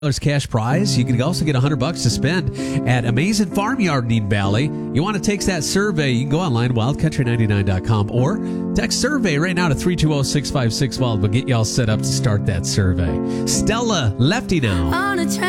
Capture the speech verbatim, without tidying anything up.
cash prize. You can also get one hundred bucks to spend at Amazing Farmyard in Eden Valley. You want to take that survey, you can go online, wild country ninety-nine dot com, or text survey right now to three two zero, six five six, wild. We'll get you all set up to start that survey. Stella Lefty now. On a train.